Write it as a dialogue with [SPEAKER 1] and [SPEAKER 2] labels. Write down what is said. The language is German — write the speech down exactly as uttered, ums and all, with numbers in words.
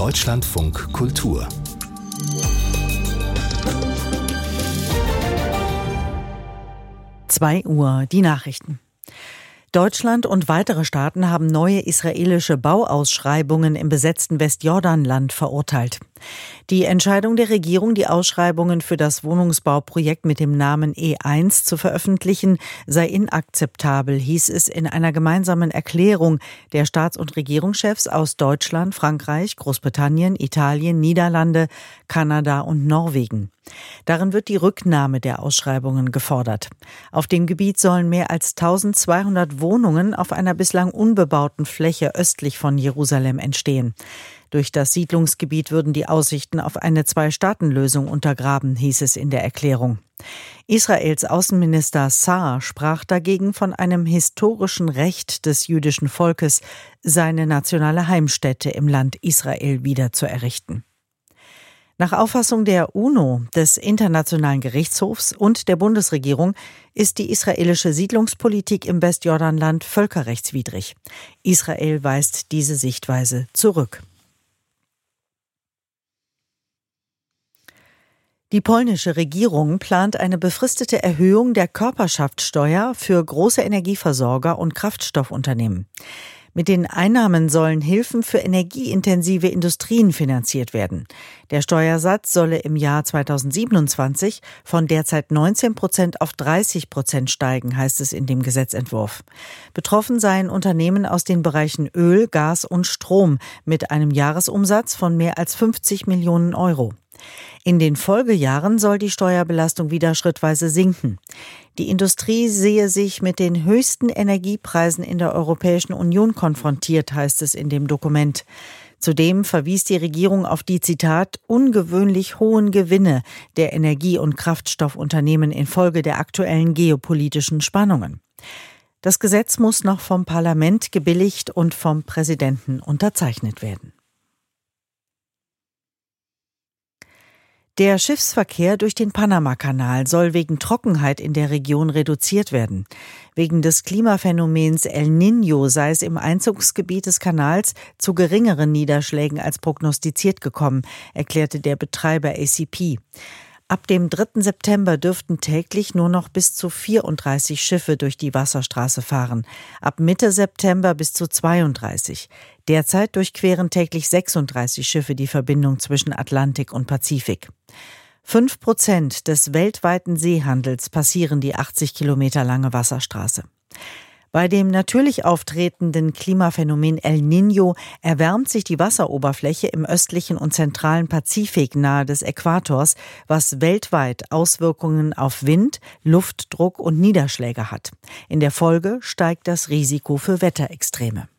[SPEAKER 1] Deutschlandfunk Kultur.
[SPEAKER 2] zwei Uhr, die Nachrichten. Deutschland und weitere Staaten haben neue israelische Bauausschreibungen im besetzten Westjordanland verurteilt. Die Entscheidung der Regierung, die Ausschreibungen für das Wohnungsbauprojekt mit dem Namen E eins zu veröffentlichen, sei inakzeptabel, hieß es in einer gemeinsamen Erklärung der Staats- und Regierungschefs aus Deutschland, Frankreich, Großbritannien, Italien, Niederlande, Kanada und Norwegen. Darin wird die Rücknahme der Ausschreibungen gefordert. Auf dem Gebiet sollen mehr als eintausendzweihundert Wohnungen auf einer bislang unbebauten Fläche östlich von Jerusalem entstehen. Durch das Siedlungsgebiet würden die Aussichten auf eine Zwei-Staaten-Lösung untergraben, hieß es in der Erklärung. Israels Außenminister Saar sprach dagegen von einem historischen Recht des jüdischen Volkes, seine nationale Heimstätte im Land Israel wieder zu errichten. Nach Auffassung der UNO, des Internationalen Gerichtshofs und der Bundesregierung ist die israelische Siedlungspolitik im Westjordanland völkerrechtswidrig. Israel weist diese Sichtweise zurück. Die polnische Regierung plant eine befristete Erhöhung der Körperschaftssteuer für große Energieversorger und Kraftstoffunternehmen. Mit den Einnahmen sollen Hilfen für energieintensive Industrien finanziert werden. Der Steuersatz solle im Jahr zweitausendsiebenundzwanzig von derzeit neunzehn Prozent auf dreißig Prozent steigen, heißt es in dem Gesetzentwurf. Betroffen seien Unternehmen aus den Bereichen Öl, Gas und Strom mit einem Jahresumsatz von mehr als fünfzig Millionen Euro. In den Folgejahren soll die Steuerbelastung wieder schrittweise sinken. Die Industrie sehe sich mit den höchsten Energiepreisen in der Europäischen Union konfrontiert, heißt es in dem Dokument. Zudem verwies die Regierung auf die, Zitat, ungewöhnlich hohen Gewinne der Energie- und Kraftstoffunternehmen infolge der aktuellen geopolitischen Spannungen. Das Gesetz muss noch vom Parlament gebilligt und vom Präsidenten unterzeichnet werden. Der Schiffsverkehr durch den Panamakanal soll wegen Trockenheit in der Region reduziert werden. Wegen des Klimaphänomens El Niño sei es im Einzugsgebiet des Kanals zu geringeren Niederschlägen als prognostiziert gekommen, erklärte der Betreiber A C P. Ab dem dritten September dürften täglich nur noch bis zu vierunddreißig Schiffe durch die Wasserstraße fahren, ab Mitte September bis zu zweiunddreißig. Derzeit durchqueren täglich sechsunddreißig Schiffe die Verbindung zwischen Atlantik und Pazifik. Fünf Prozent des weltweiten Seehandels passieren die achtzig Kilometer lange Wasserstraße. Bei dem natürlich auftretenden Klimaphänomen El Niño erwärmt sich die Wasseroberfläche im östlichen und zentralen Pazifik nahe des Äquators, was weltweit Auswirkungen auf Wind, Luftdruck und Niederschläge hat. In der Folge steigt das Risiko für Wetterextreme.